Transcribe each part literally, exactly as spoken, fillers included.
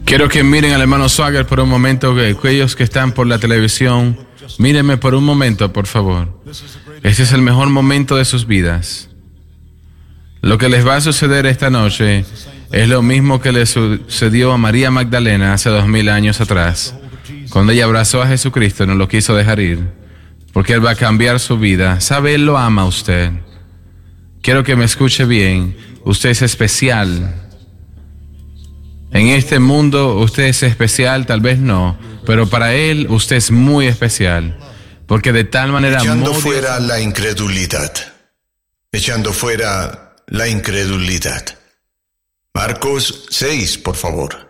Quiero que miren al hermano Swagger por un momento, que aquellos que están por la televisión, mírenme por un momento, por favor. Este es el mejor momento de sus vidas. Lo que les va a suceder esta noche es lo mismo que le sucedió a María Magdalena hace dos mil años atrás, cuando ella abrazó a Jesucristo y no lo quiso dejar ir, porque Él va a cambiar su vida. ¿Sabe? Él lo ama a usted. Quiero que me escuche bien. Usted es especial. En este mundo usted es especial, tal vez no, pero para Él usted es muy especial, porque de tal manera... Echando muy... fuera la incredulidad. Echando fuera la incredulidad. Marcos seis, por favor.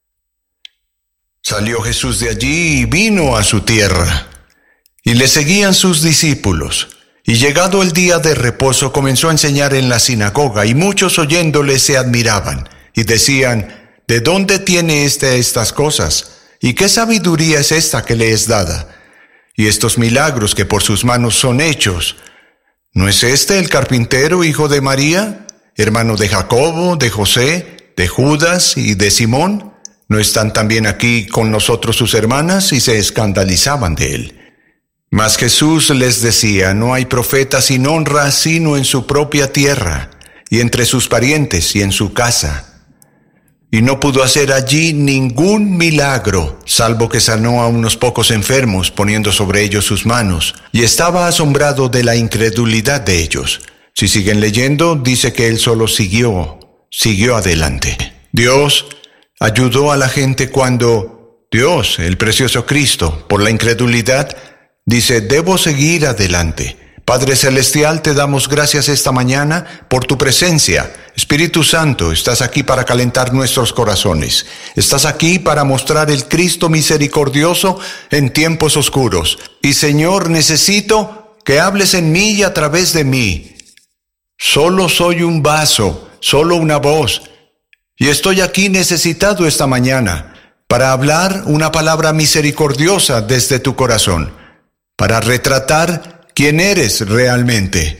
Salió Jesús de allí y vino a su tierra, y le seguían sus discípulos. Y llegado el día de reposo comenzó a enseñar en la sinagoga, y muchos oyéndole se admiraban, y decían: ¿de dónde tiene éste estas cosas? ¿Y qué sabiduría es esta que le es dada? Y estos milagros que por sus manos son hechos, ¿no es este el carpintero, hijo de María, hermano de Jacobo, de José, de Judas y de Simón? ¿No están también aquí con nosotros sus hermanas? Y se escandalizaban de él. Mas Jesús les decía: no hay profeta sin honra sino en su propia tierra, y entre sus parientes y en su casa. Y no pudo hacer allí ningún milagro, salvo que sanó a unos pocos enfermos, poniendo sobre ellos sus manos, y estaba asombrado de la incredulidad de ellos. Si siguen leyendo, dice que él solo siguió, siguió adelante. Dios ayudó a la gente cuando Dios, el precioso Cristo, por la incredulidad, dice: debo seguir adelante. Padre Celestial, te damos gracias esta mañana por tu presencia. Espíritu Santo, estás aquí para calentar nuestros corazones. Estás aquí para mostrar el Cristo misericordioso en tiempos oscuros. Y Señor, necesito que hables en mí y a través de mí. Solo soy un vaso, solo una voz. Y estoy aquí necesitado esta mañana para hablar una palabra misericordiosa desde tu corazón, para retratar quién eres realmente.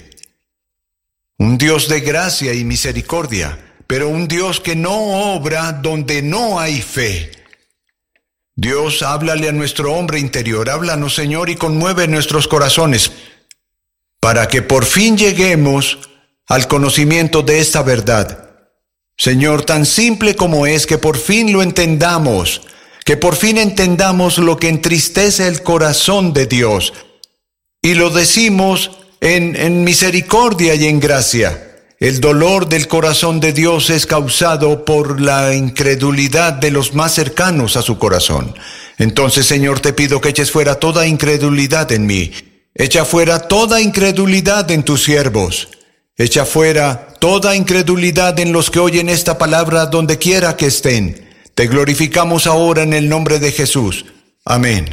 Un Dios de gracia y misericordia, pero un Dios que no obra donde no hay fe. Dios, háblale a nuestro hombre interior, háblanos, Señor, y conmueve nuestros corazones, para que por fin lleguemos al conocimiento de esta verdad. Señor, tan simple como es, que por fin lo entendamos, que por fin entendamos lo que entristece el corazón de Dios, y lo decimos en, en misericordia y en gracia. El dolor del corazón de Dios es causado por la incredulidad de los más cercanos a su corazón. Entonces, Señor, te pido que eches fuera toda incredulidad en mí. Echa fuera toda incredulidad en tus siervos. Echa fuera toda incredulidad en los que oyen esta palabra donde quiera que estén. Te glorificamos ahora en el nombre de Jesús. Amén.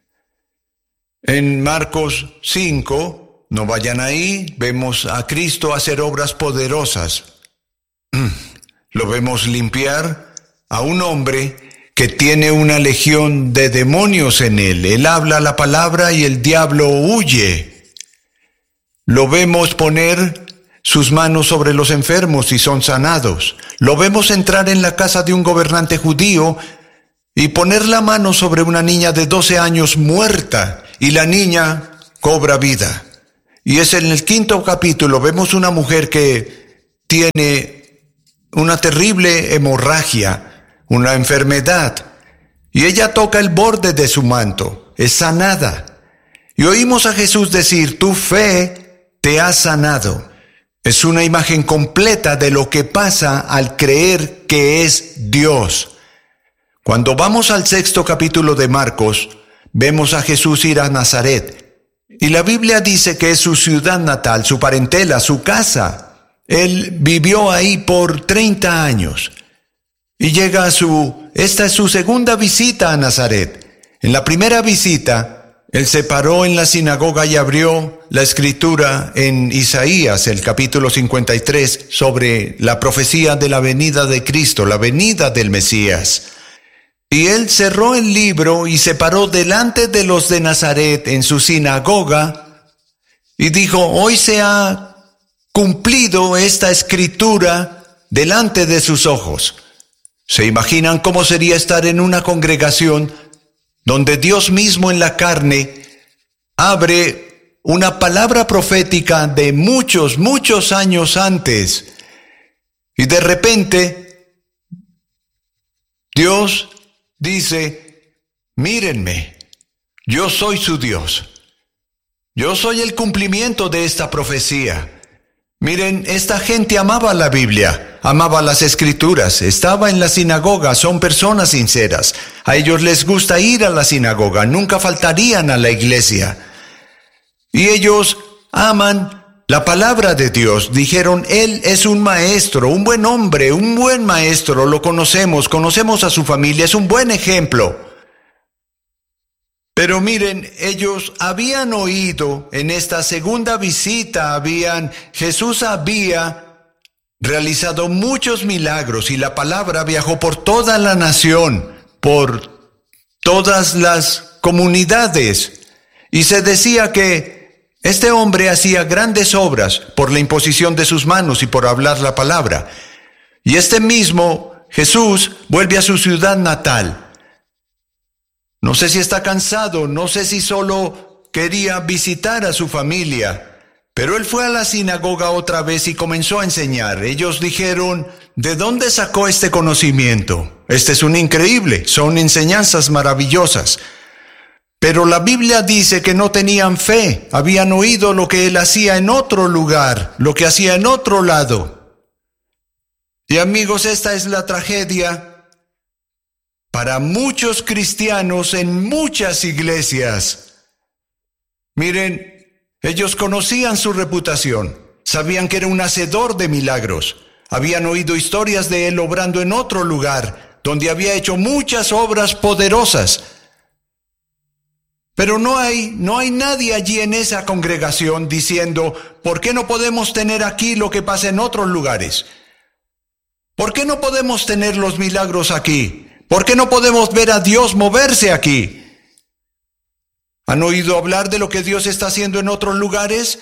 En Marcos cinco, no vayan ahí, vemos a Cristo hacer obras poderosas. Lo vemos limpiar a un hombre que tiene una legión de demonios en él. Él habla la palabra y el diablo huye. Lo vemos poner sus manos sobre los enfermos y son sanados. Lo vemos entrar en la casa de un gobernante judío y poner la mano sobre una niña de doce años muerta, y la niña cobra vida. Y es en el quinto capítulo, vemos una mujer que tiene una terrible hemorragia, una enfermedad, y ella toca el borde de su manto, es sanada. Y oímos a Jesús decir: tu fe te ha sanado. Es una imagen completa de lo que pasa al creer que es Dios. Cuando vamos al sexto capítulo de Marcos, vemos a Jesús ir a Nazaret. Y la Biblia dice que es su ciudad natal, su parentela, su casa. Él vivió ahí por treinta años. Y llega a su... Esta es su segunda visita a Nazaret. En la primera visita, él se paró en la sinagoga y abrió la escritura en Isaías, el capítulo cincuenta y tres, sobre la profecía de la venida de Cristo, la venida del Mesías. Y él cerró el libro y se paró delante de los de Nazaret en su sinagoga y dijo: hoy se ha cumplido esta escritura delante de sus ojos. ¿Se imaginan cómo sería estar en una congregación donde Dios mismo en la carne abre una palabra profética de muchos, muchos años antes? Y de repente, Dios dice, mírenme, yo soy su Dios. Yo soy el cumplimiento de esta profecía. Miren, esta gente amaba la Biblia, amaba las Escrituras, estaba en la sinagoga, son personas sinceras. A ellos les gusta ir a la sinagoga, nunca faltarían a la iglesia. Y ellos aman la palabra de Dios. Dijeron, Él es un maestro, un buen hombre, un buen maestro, lo conocemos, conocemos a su familia, es un buen ejemplo. Pero miren, ellos habían oído en esta segunda visita, habían, Jesús había realizado muchos milagros y la palabra viajó por toda la nación, por todas las comunidades. Y se decía que este hombre hacía grandes obras por la imposición de sus manos y por hablar la palabra. Y este mismo Jesús vuelve a su ciudad natal. No sé si está cansado, no sé si solo quería visitar a su familia, pero él fue a la sinagoga otra vez y comenzó a enseñar. Ellos dijeron, ¿de dónde sacó este conocimiento? Este es un increíble, son enseñanzas maravillosas. Pero la Biblia dice que no tenían fe, habían oído lo que él hacía en otro lugar, lo que hacía en otro lado. Y amigos, esta es la tragedia para muchos cristianos en muchas iglesias. Miren, ellos conocían su reputación, sabían que era un hacedor de milagros, habían oído historias de él obrando en otro lugar, donde había hecho muchas obras poderosas. Pero no hay, no hay nadie allí en esa congregación diciendo, ¿por qué no podemos tener aquí lo que pasa en otros lugares? ¿Por qué no podemos tener los milagros aquí? ¿Por qué no podemos ver a Dios moverse aquí? ¿Han oído hablar de lo que Dios está haciendo en otros lugares?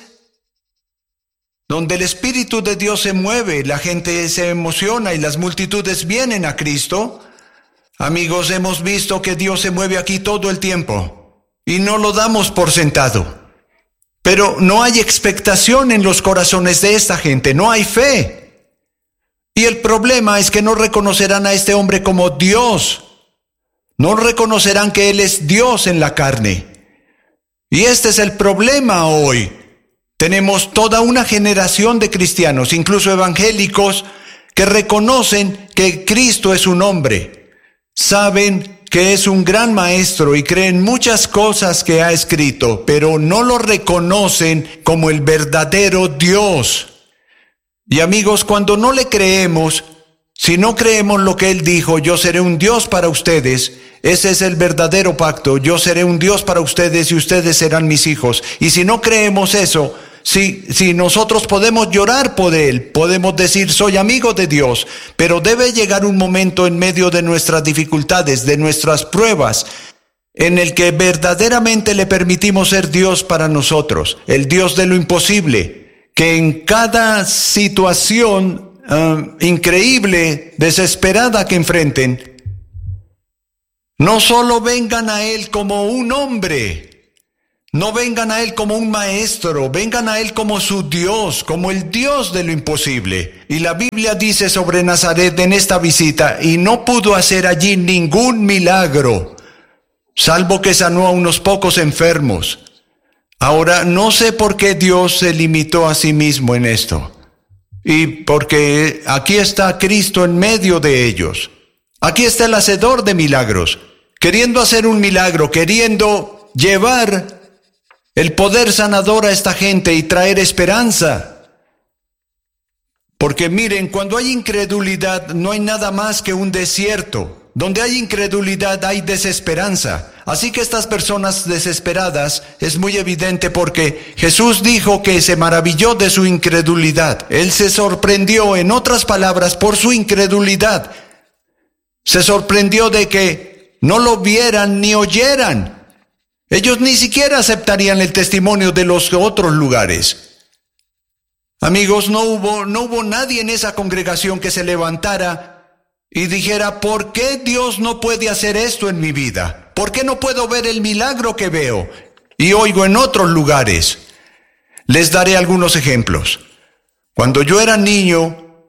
Donde el Espíritu de Dios se mueve, la gente se emociona y las multitudes vienen a Cristo. Amigos, hemos visto que Dios se mueve aquí todo el tiempo y no lo damos por sentado. Pero no hay expectación en los corazones de esta gente, no hay fe. Y el problema es que no reconocerán a este hombre como Dios. No reconocerán que Él es Dios en la carne. Y este es el problema hoy. Tenemos toda una generación de cristianos, incluso evangélicos, que reconocen que Cristo es un hombre. Saben que es un gran maestro y creen muchas cosas que ha escrito, pero no lo reconocen como el verdadero Dios. Y amigos, cuando no le creemos, si no creemos lo que Él dijo, yo seré un Dios para ustedes, ese es el verdadero pacto, yo seré un Dios para ustedes y ustedes serán mis hijos. Y si no creemos eso, si, si nosotros podemos llorar por Él, podemos decir, soy amigo de Dios, pero debe llegar un momento en medio de nuestras dificultades, de nuestras pruebas, en el que verdaderamente le permitimos ser Dios para nosotros, el Dios de lo imposible. Que en cada situación uh, increíble, desesperada que enfrenten, no solo vengan a Él como un hombre, no vengan a Él como un maestro, vengan a Él como su Dios, como el Dios de lo imposible. Y la Biblia dice sobre Nazaret en esta visita, y no pudo hacer allí ningún milagro, salvo que sanó a unos pocos enfermos. Ahora, no sé por qué Dios se limitó a sí mismo en esto. Y porque aquí está Cristo en medio de ellos. Aquí está el hacedor de milagros, queriendo hacer un milagro, queriendo llevar el poder sanador a esta gente y traer esperanza. Porque miren, cuando hay incredulidad, no hay nada más que un desierto. Donde hay incredulidad hay desesperanza. Así que estas personas desesperadas es muy evidente porque Jesús dijo que se maravilló de su incredulidad. Él se sorprendió, en otras palabras, por su incredulidad. Se sorprendió de que no lo vieran ni oyeran. Ellos ni siquiera aceptarían el testimonio de los otros lugares. Amigos, no hubo, no hubo nadie en esa congregación que se levantara y dijera, ¿por qué Dios no puede hacer esto en mi vida? ¿Por qué no puedo ver el milagro que veo y oigo en otros lugares? Les daré algunos ejemplos. Cuando yo era niño,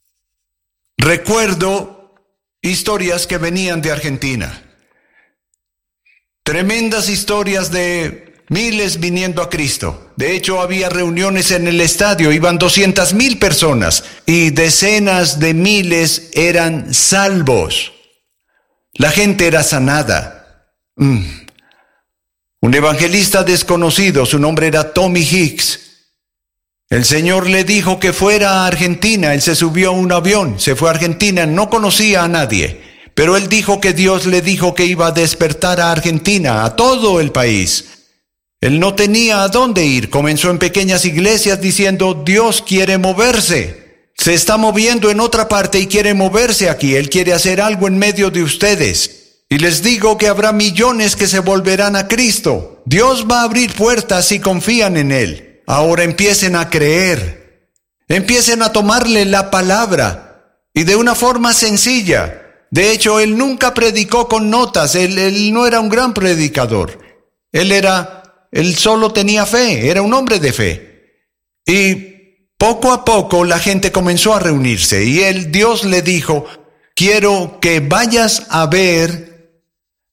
recuerdo historias que venían de Argentina. Tremendas historias de miles viniendo a Cristo. De hecho, había reuniones en el estadio, iban doscientas mil personas y decenas de miles eran salvos. La gente era sanada. Mm. Un evangelista desconocido, su nombre era Tommy Hicks. El Señor le dijo que fuera a Argentina. Él se subió a un avión, se fue a Argentina, no conocía a nadie. Pero él dijo que Dios le dijo que iba a despertar a Argentina, a todo el país. Él no tenía a dónde ir. Comenzó en pequeñas iglesias diciendo, Dios quiere moverse. Se está moviendo en otra parte y quiere moverse aquí. Él quiere hacer algo en medio de ustedes. Y les digo que habrá millones que se volverán a Cristo. Dios va a abrir puertas si confían en Él. Ahora empiecen a creer. Empiecen a tomarle la palabra. Y de una forma sencilla. De hecho, él nunca predicó con notas. Él, él no era un gran predicador. Él era, él solo tenía fe. Era un hombre de fe. Y poco a poco la gente comenzó a reunirse. Y él, Dios le dijo, quiero que vayas a ver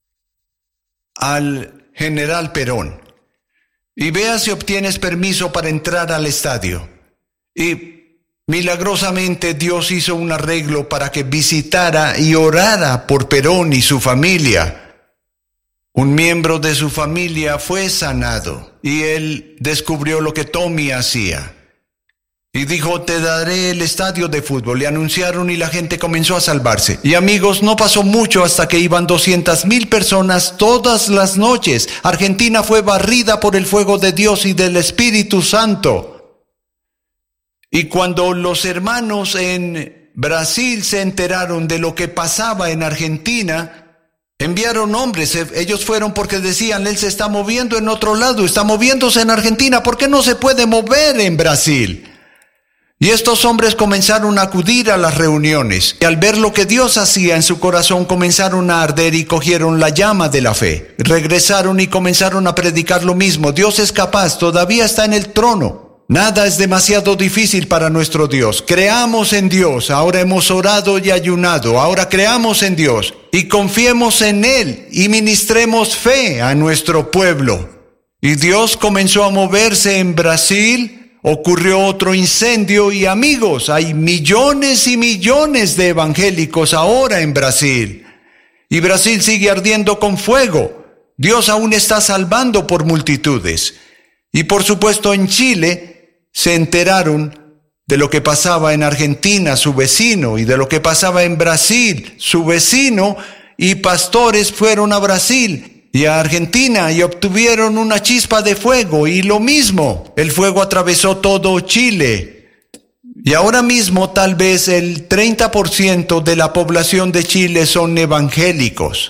al general Perón. Y vea si obtienes permiso para entrar al estadio. Y milagrosamente Dios hizo un arreglo para que visitara y orara por Perón y su familia. Un miembro de su familia fue sanado y él descubrió lo que Tommy hacía. Y dijo, te daré el estadio de fútbol. Le anunciaron y la gente comenzó a salvarse. Y amigos, no pasó mucho hasta que iban doscientas mil personas todas las noches. Argentina fue barrida por el fuego de Dios y del Espíritu Santo. Y cuando los hermanos en Brasil se enteraron de lo que pasaba en Argentina, enviaron hombres. Ellos fueron porque decían, él se está moviendo en otro lado, está moviéndose en Argentina. ¿Por qué no se puede mover en Brasil? Y estos hombres comenzaron a acudir a las reuniones, y al ver lo que Dios hacía en su corazón, comenzaron a arder y cogieron la llama de la fe. Regresaron y comenzaron a predicar lo mismo. Dios es capaz, todavía está en el trono. Nada es demasiado difícil para nuestro Dios. Creamos en Dios. Ahora hemos orado y ayunado. Ahora creamos en Dios y confiemos en Él y ministremos fe a nuestro pueblo. Y Dios comenzó a moverse en Brasil. Ocurrió otro incendio y amigos, hay millones y millones de evangélicos ahora en Brasil. Y Brasil sigue ardiendo con fuego. Dios aún está salvando por multitudes. Y por supuesto en Chile se enteraron de lo que pasaba en Argentina, su vecino, y de lo que pasaba en Brasil, su vecino, y pastores fueron a Brasil y a Argentina y obtuvieron una chispa de fuego y lo mismo, el fuego atravesó todo Chile. Y ahora mismo tal vez el treinta por ciento de la población de Chile son evangélicos.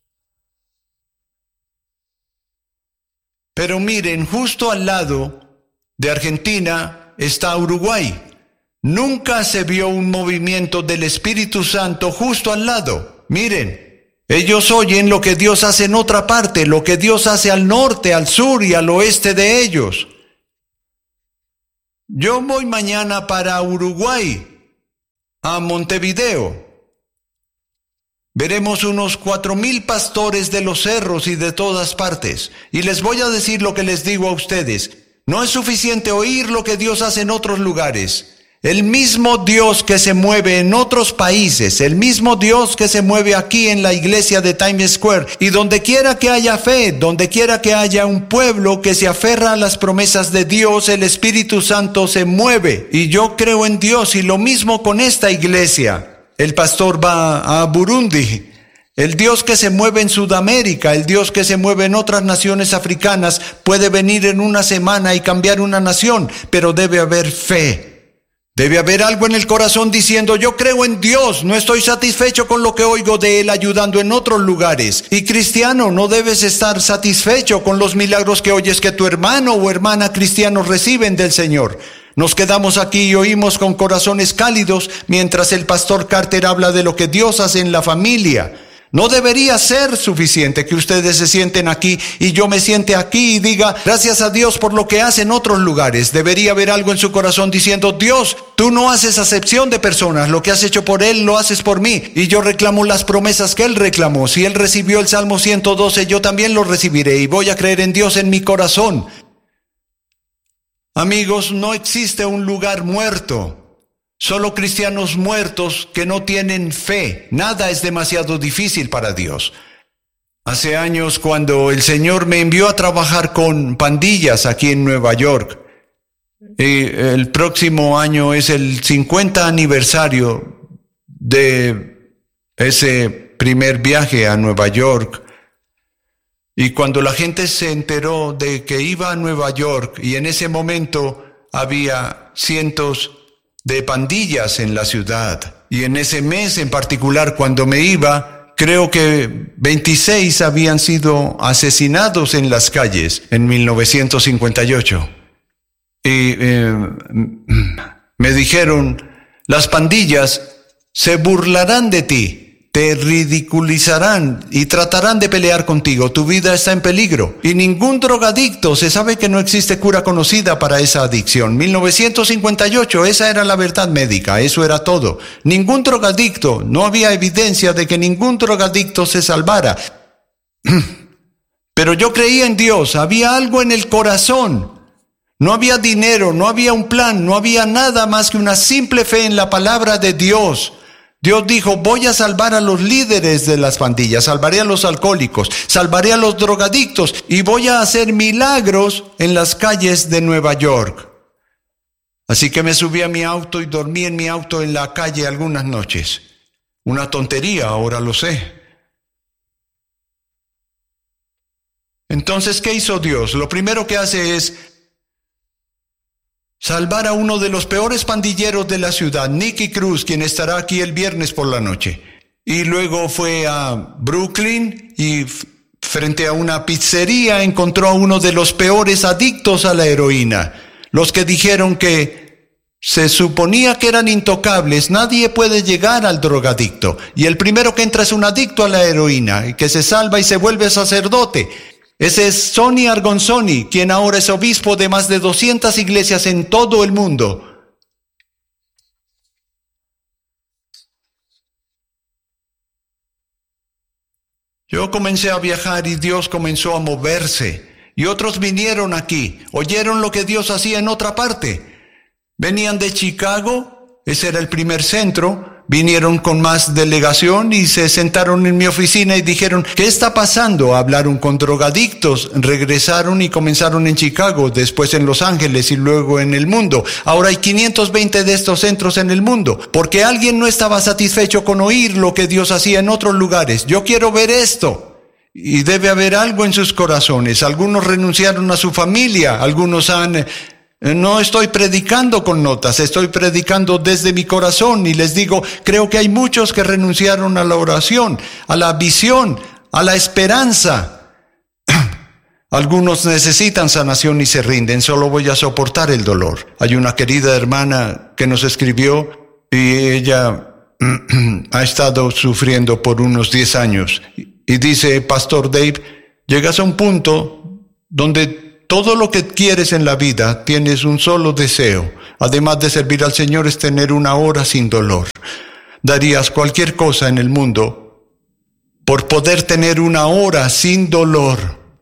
Pero miren, justo al lado de Argentina está Uruguay. Nunca se vio un movimiento del Espíritu Santo justo al lado. Miren. Ellos oyen lo que Dios hace en otra parte, lo que Dios hace al norte, al sur y al oeste de ellos. Yo voy mañana para Uruguay, a Montevideo. Veremos unos cuatro mil pastores de los cerros y de todas partes. Y les voy a decir lo que les digo a ustedes. No es suficiente oír lo que Dios hace en otros lugares. El mismo Dios que se mueve en otros países, el mismo Dios que se mueve aquí en la iglesia de Times Square, y donde quiera que haya fe, donde quiera que haya un pueblo que se aferra a las promesas de Dios, el Espíritu Santo se mueve. Y yo creo en Dios, y lo mismo con esta iglesia. El pastor va a Burundi. El Dios que se mueve en Sudamérica, el Dios que se mueve en otras naciones africanas, puede venir en una semana y cambiar una nación, pero debe haber fe. Debe haber algo en el corazón diciendo, yo creo en Dios, no estoy satisfecho con lo que oigo de Él ayudando en otros lugares. Y cristiano, no debes estar satisfecho con los milagros que oyes que tu hermano o hermana cristiano reciben del Señor. Nos quedamos aquí y oímos con corazones cálidos mientras el pastor Carter habla de lo que Dios hace en la familia. No debería ser suficiente que ustedes se sienten aquí y yo me siente aquí y diga gracias a Dios por lo que hace en otros lugares. Debería haber algo en su corazón diciendo: Dios, tú no haces acepción de personas. Lo que has hecho por Él lo haces por mí. Y yo reclamo las promesas que Él reclamó. Si Él recibió el Salmo ciento doce, yo también lo recibiré y voy a creer en Dios en mi corazón. Amigos, no existe un lugar muerto. Solo cristianos muertos que no tienen fe. Nada es demasiado difícil para Dios. Hace años, cuando el Señor me envió a trabajar con pandillas aquí en Nueva York, y el próximo año es el cincuenta aniversario de ese primer viaje a Nueva York. Y cuando la gente se enteró de que iba a Nueva York, y en ese momento había cientos de pandillas en la ciudad, y en ese mes en particular cuando me iba, creo que veintiséis habían sido asesinados en las calles en mil novecientos cincuenta y ocho. Y eh, me dijeron: las pandillas se burlarán de ti, te ridiculizarán y tratarán de pelear contigo. Tu vida está en peligro. Y ningún drogadicto, se sabe que no existe cura conocida para esa adicción. mil novecientos cincuenta y ocho, esa era la verdad médica, eso era todo. Ningún drogadicto, no había evidencia de que ningún drogadicto se salvara. Pero yo creía en Dios, había algo en el corazón. No había dinero, no había un plan, no había nada más que una simple fe en la palabra de Dios. Dios dijo: voy a salvar a los líderes de las pandillas, salvaré a los alcohólicos, salvaré a los drogadictos y voy a hacer milagros en las calles de Nueva York. Así que me subí a mi auto y dormí en mi auto en la calle algunas noches. Una tontería, ahora lo sé. Entonces, ¿qué hizo Dios? Lo primero que hace es salvar a uno de los peores pandilleros de la ciudad, Nicky Cruz, quien estará aquí el viernes por la noche. Y luego fue a Brooklyn y f- frente a una pizzería encontró a uno de los peores adictos a la heroína. Los que dijeron que se suponía que eran intocables. Nadie puede llegar al drogadicto. Y el primero que entra es un adicto a la heroína, y que se salva y se vuelve sacerdote. Ese es Sonny Argonzoni, quien ahora es obispo de más de doscientas iglesias en todo el mundo. Yo comencé a viajar y Dios comenzó a moverse. Y otros vinieron aquí, oyeron lo que Dios hacía en otra parte. Venían de Chicago, ese era el primer centro. Vinieron con más delegación y se sentaron en mi oficina y dijeron: ¿qué está pasando? Hablaron con drogadictos, regresaron y comenzaron en Chicago, después en Los Ángeles y luego en el mundo. Ahora hay quinientos veinte de estos centros en el mundo, porque alguien no estaba satisfecho con oír lo que Dios hacía en otros lugares. Yo quiero ver esto. Y debe haber algo en sus corazones. Algunos renunciaron a su familia, algunos han... No estoy predicando con notas, estoy predicando desde mi corazón y les digo, creo que hay muchos que renunciaron a la oración, a la visión, a la esperanza. Algunos necesitan sanación y se rinden, solo voy a soportar el dolor. Hay una querida hermana que nos escribió y ella ha estado sufriendo por unos diez años. Y dice: Pastor Dave, llegas a un punto donde todo lo que quieres en la vida, tienes un solo deseo, además de servir al Señor, es tener una hora sin dolor. Darías cualquier cosa en el mundo por poder tener una hora sin dolor.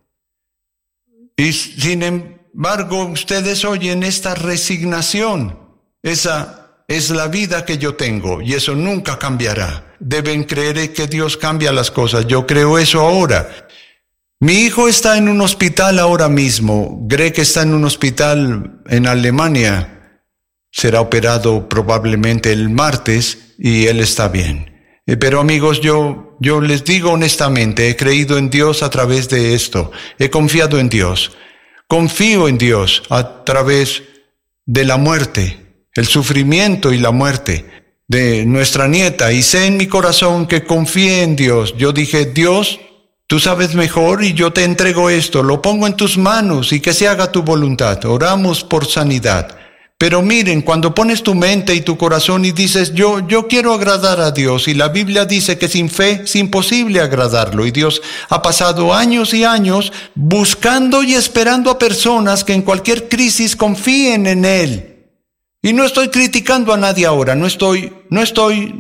Y sin embargo, ustedes oyen esta resignación. Esa es la vida que yo tengo y eso nunca cambiará. Deben creer que Dios cambia las cosas. Yo creo eso ahora. Mi hijo está en un hospital ahora mismo. Greg está en un hospital en Alemania. Será operado probablemente el martes y él está bien. Pero amigos, yo, yo les digo honestamente, he creído en Dios a través de esto. He confiado en Dios. Confío en Dios a través de la muerte, el sufrimiento y la muerte de nuestra nieta. Y sé en mi corazón que confié en Dios. Yo dije: Dios, tú sabes mejor y yo te entrego esto, lo pongo en tus manos y que se haga tu voluntad. Oramos por sanidad. Pero miren, cuando pones tu mente y tu corazón y dices, yo, yo quiero agradar a Dios, y la Biblia dice que sin fe es imposible agradarlo, y Dios ha pasado años y años buscando y esperando a personas que en cualquier crisis confíen en Él. Y no estoy criticando a nadie ahora, no estoy, no estoy,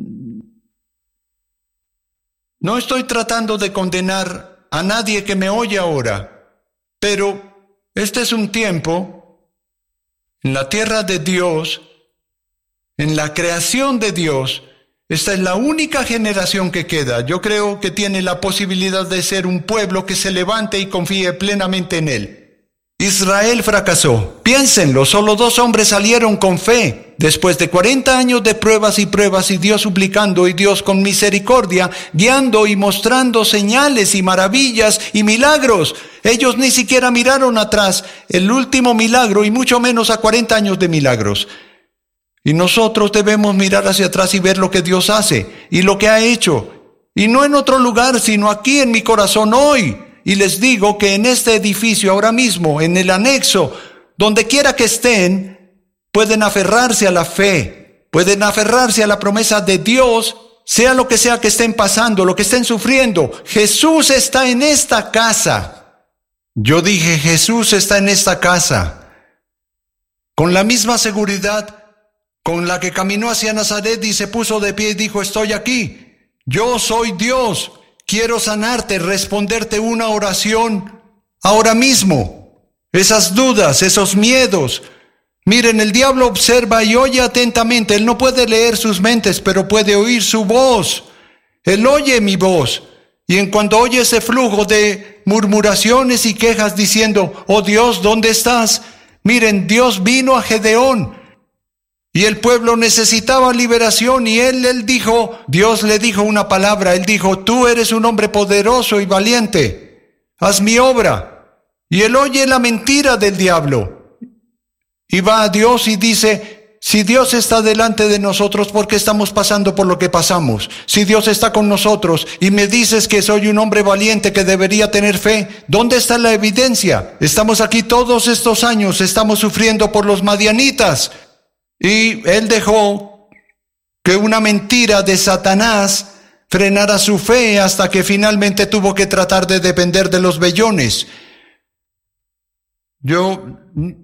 no estoy tratando de condenar a nadie que me oye ahora, pero este es un tiempo en la tierra de Dios, en la creación de Dios. Esta es la única generación que queda. Yo creo que tiene la posibilidad de ser un pueblo que se levante y confíe plenamente en Él. Israel fracasó. Piénsenlo, solo dos hombres salieron con fe. Después de cuarenta años de pruebas y pruebas, y Dios suplicando, y Dios con misericordia, guiando y mostrando señales y maravillas y milagros. Ellos ni siquiera miraron atrás el último milagro, y mucho menos a cuarenta años de milagros. Y nosotros debemos mirar hacia atrás y ver lo que Dios hace y lo que ha hecho. Y no en otro lugar, sino aquí en mi corazón hoy. Y les digo que en este edificio ahora mismo, en el anexo, donde quiera que estén, pueden aferrarse a la fe, pueden aferrarse a la promesa de Dios, sea lo que sea que estén pasando, lo que estén sufriendo. Jesús está en esta casa. Yo dije, Jesús está en esta casa. Con la misma seguridad con la que caminó hacia Nazaret y se puso de pie y dijo, estoy aquí. Yo soy Dios. Quiero sanarte, responderte una oración ahora mismo. Esas dudas, esos miedos. Miren, el diablo observa y oye atentamente. Él no puede leer sus mentes, pero puede oír su voz. Él oye mi voz. Y en cuanto oye ese flujo de murmuraciones y quejas diciendo, oh Dios, ¿dónde estás? Miren, Dios vino a Gedeón. Y el pueblo necesitaba liberación, y él, él dijo, Dios le dijo una palabra, él dijo, tú eres un hombre poderoso y valiente, haz mi obra. Y él oye la mentira del diablo, y va a Dios y dice, si Dios está delante de nosotros, ¿por qué estamos pasando por lo que pasamos? Si Dios está con nosotros, y me dices que soy un hombre valiente que debería tener fe, ¿dónde está la evidencia? Estamos aquí todos estos años, estamos sufriendo por los madianitas. Y él dejó que una mentira de Satanás frenara su fe hasta que finalmente tuvo que tratar de depender de los vellones. Yo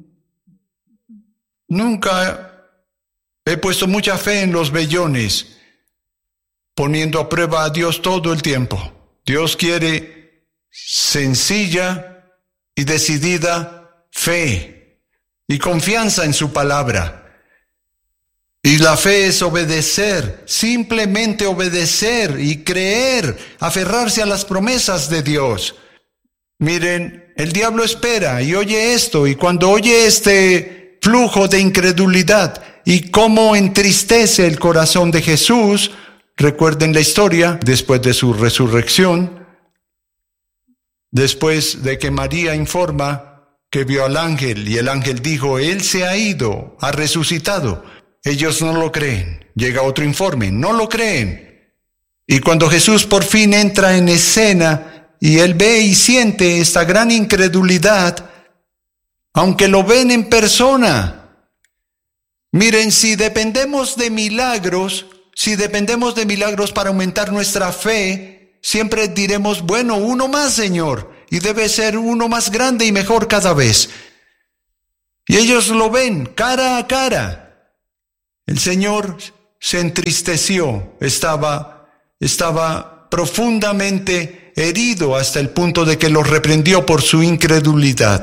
nunca he puesto mucha fe en los vellones, poniendo a prueba a Dios todo el tiempo. Dios quiere sencilla y decidida fe y confianza en su palabra. Y la fe es obedecer, simplemente obedecer y creer, aferrarse a las promesas de Dios. Miren, el diablo espera y oye esto, y cuando oye este flujo de incredulidad y cómo entristece el corazón de Jesús, recuerden la historia después de su resurrección, después de que María informa que vio al ángel y el ángel dijo, Él se ha ido, ha resucitado. Ellos no lo creen. Llega otro informe, no lo creen. Y cuando Jesús por fin entra en escena y él ve y siente esta gran incredulidad, aunque lo ven en persona. Miren, si dependemos de milagros, si dependemos de milagros para aumentar nuestra fe, siempre diremos, bueno, uno más, Señor, y debe ser uno más grande y mejor cada vez. Y ellos lo ven cara a cara. El Señor se entristeció, estaba, estaba profundamente herido hasta el punto de que los reprendió por su incredulidad.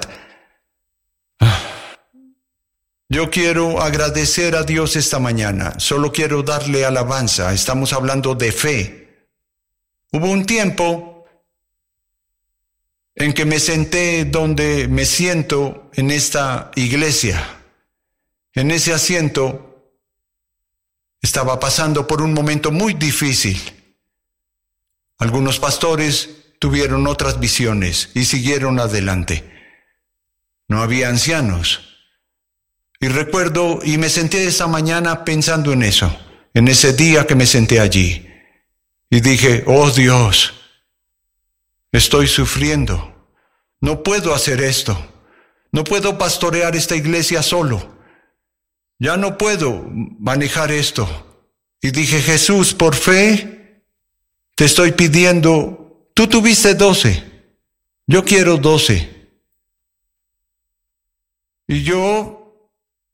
Yo quiero agradecer a Dios esta mañana, solo quiero darle alabanza, estamos hablando de fe. Hubo un tiempo en que me senté donde me siento en esta iglesia. En ese asiento estaba pasando por un momento muy difícil. Algunos pastores tuvieron otras visiones y siguieron adelante. No había ancianos. Y recuerdo, y me senté esa mañana pensando en eso, en ese día que me senté allí. Y dije, oh Dios, estoy sufriendo. No puedo hacer esto. No puedo pastorear esta iglesia solo. ya no puedo manejar esto. Y dije, Jesús, por fe, te estoy pidiendo, tú tuviste doce, yo quiero doce. Y yo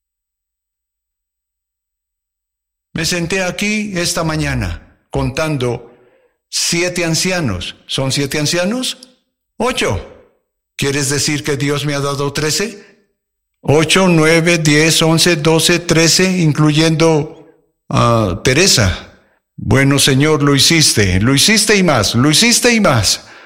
me senté aquí esta mañana contando siete ancianos. ¿Son siete ancianos? Ocho. ¿Quieres decir que Dios me ha dado trece? Ocho, nueve, diez, once, doce, trece, incluyendo a Teresa. Bueno, Señor, lo hiciste, lo hiciste y más, lo hiciste y más.